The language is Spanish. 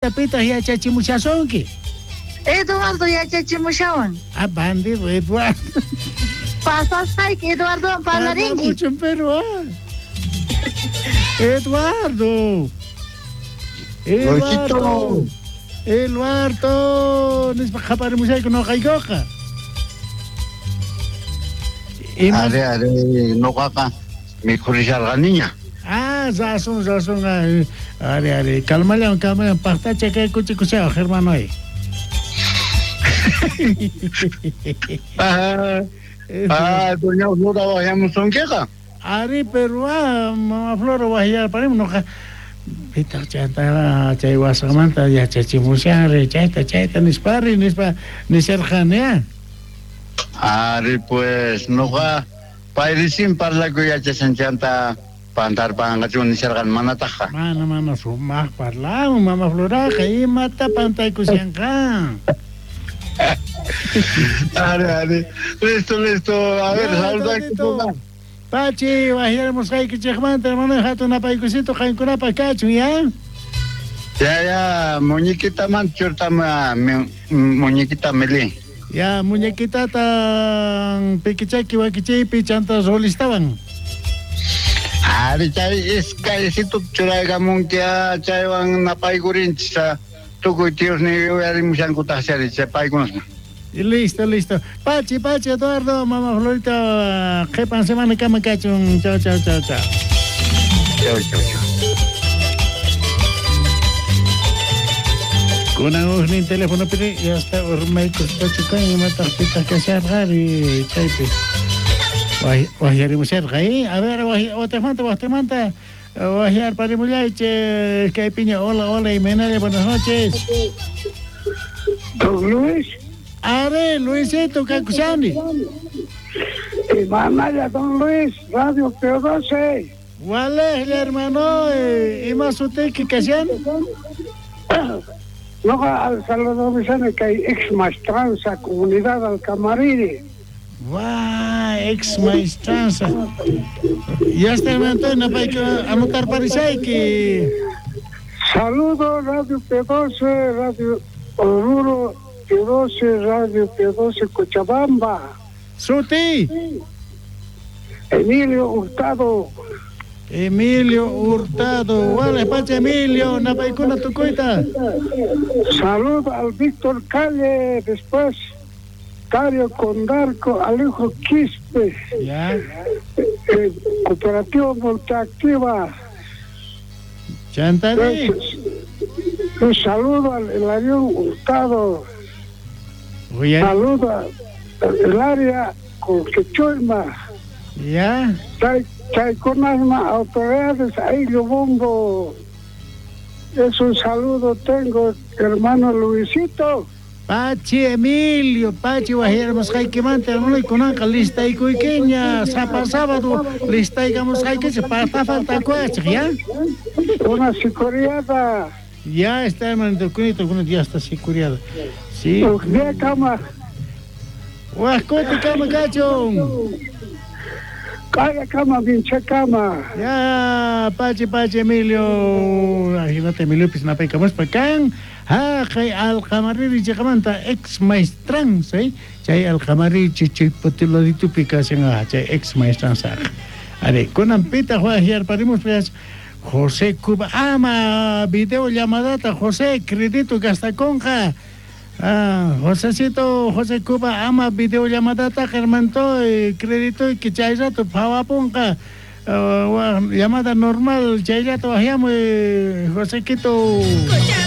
pita yachachimushasonki. Eduardo yachachimushawan. Bandido Eduardo. Pasas que Eduardo Palaringi. Mucho en Perú. Eduardo. Nispa musay ko no kaygoka. Are, no kaka. Mi kurisar la niña. Zasun. Are, calma, pasta cheque cuchicucheo, hermano. Doña Flora vayamos son queja. Ari, pero Mama Flora vaya para no Pita chanta chay wasamanta ya chachimusiare chaita ni serjanea. Ari pues no va pairisim parla ko ya chanta pantar pangachun ni sergan manataja. Mana sumah parla Mama Flora kai mata pantai kusiangka. Are, listo. A ver, saluda. Pachi, vayamos ahí que chegmanta, hermano, jato na paicusito, jaincuna pa cacho, ¿ya? Ya, muñequita man, churta muñequita meli. Ya, muñequita tan piquichaki, wakichi, pichanta solistaban. Ari, chay, es callecito churaiga munkia, chay van na paigurincha, tukuy tíos ni arimusan kutasari, chay paigunos. Listo. Pachi, Eduardo, Mama Florita, jepan semana cama cachun. Chao. Chao. Con un teléfono, pero ya está, ormaico, pachuca, y mata pita que se y chaipe. Guajaremos ahí. A ver, o te manta. Guajar para mulher, que hay piña. Hola, y menale, buenas noches. Don Luis. Are, Luisito, Cacusani. Manaya, don Luis, Radio P12. ¿Cuál es el hermano? ¿Y más usted que Casian? Luego al Salvador Vicente que hay ex maestranza, comunidad al Camariri. ¡Guau! Ex maestranza. Ya está, hermano, para anotar para que. Saludos, Radio P12, Radio Oruro. P12, Radio P12, Cochabamba. ¡Suti! Emilio Hurtado. Vale, pacha Emilio, napaicuna tucuita. Saludos al Víctor Calle, después Cario Condarco, Alejo Quispe. Ya. Cooperativa Monteactiva. Chantarí. Un saludo al Hilarión Hurtado. Oye. Saludo al área con Quechoima. Ya. Chay con las autoridades, ahí yo bombo. Es un saludo tengo, hermano Luisito. Pachi Emilio, Pachi Guajeramos Jaikimante, hermano, y con Anca, lista y cuiqueña, sábado, lista y gamos que se pasa falta coche, ¿ya? Una sicuriada. Ya está, hermano, algunos días está sicuriada. Sí. De cama. Huascote, cama, cacho. Calla cama, pinche cama. Ya, Pachi Emilio. Imagínate, Emilio, pues no pecamos para acá. Kay Alcamarri Chicamanta, ex maestranza, Chay Alcamarri Chichipotiladito Picasen, Chay ex maestranza. Are, con Ampita Juajiar, parimos, pues, José Cuba, ama, video llamadata, José, crédito Gastaconja. José Cuba, ama, video llamadata, Germanto, crédito y que chayrato, Pawaponca. Llamada normal, chayrato, José Quito.